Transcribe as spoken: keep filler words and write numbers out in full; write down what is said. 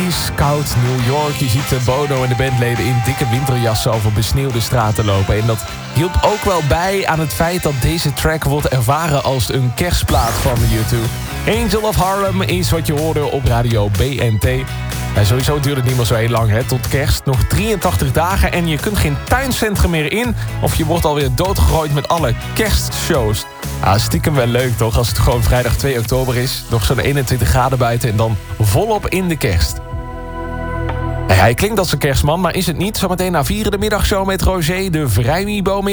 ijskoud New York. Je ziet Bono en de bandleden in dikke winterjassen over besneeuwde straten lopen. En dat hielp ook wel bij aan het feit dat deze track wordt ervaren als een kerstplaat van U twee. Angel of Harlem is wat je hoorde op radio B N T. En sowieso duurt het niet meer zo heel lang, hè, tot kerst. Nog drieëntachtig dagen en je kunt geen tuincentrum meer in. Of je wordt alweer doodgegooid met alle kerstshows. Ah, stiekem wel leuk toch, als het gewoon vrijdag twee oktober is. Nog zo'n eenentwintig graden buiten en dan volop in de kerst. Hey, hij klinkt als een kerstman, maar is het niet. Zometeen na vieren de middagshow met Roger, de vrijmibo.